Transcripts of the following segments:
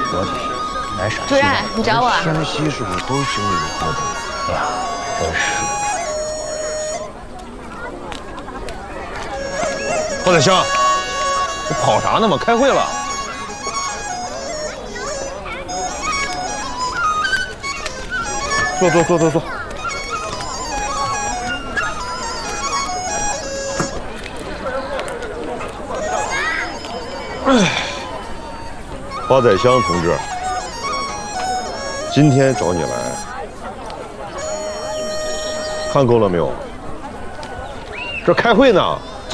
合的，来陕西主任，你找我啊？ 山西是不是都兴离合的？哎呀，真是。 高宰相，你跑啥呢嘛？开会了。坐。 花宰相同志，今天找你来，看够了没有？这开会呢。走。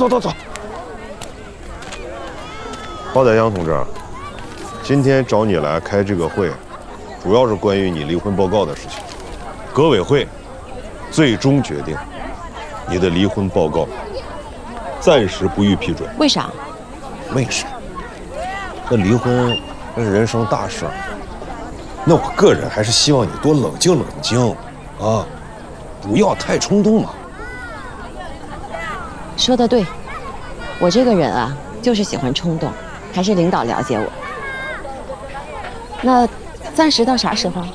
花宰相同志，今天找你来开这个会，主要是关于你离婚报告的事情。革委会最终决定，你的离婚报告暂时不予批准。 为啥？ 为啥？那离婚那是人生大事，那我个人还是希望你多冷静冷静，啊，不要太冲动嘛。 说得对，我这个人啊，就是喜欢冲动，还是领导了解我。那暂时到啥时候？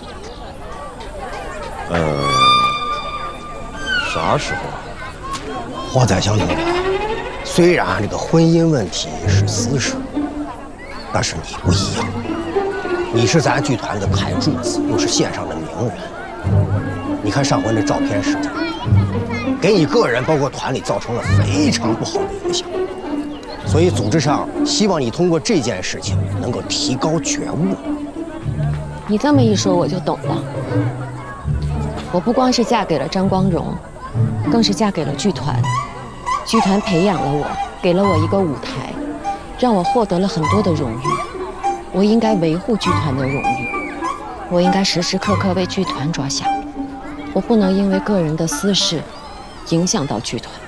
啥时候啊？ 花宰相同志，虽然这个婚姻问题是私事，但是你不一样，你是咱剧团的台柱子，又是线上的名人。你看上回那照片事件，给你个人包括团里造成了非常不好的影响。所以组织上希望你通过这件事情能够提高觉悟。 你这么一说，我就懂了。我不光是嫁给了张光荣，更是嫁给了剧团。剧团培养了我，给了我一个舞台，让我获得了很多的荣誉。我应该维护剧团的荣誉，我应该时时刻刻为剧团着想。我不能因为个人的私事影响到剧团。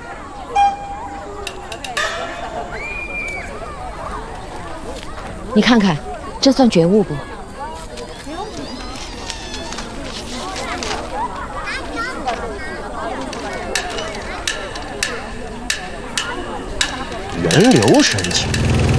你看看，这算觉悟不？ 人流申请，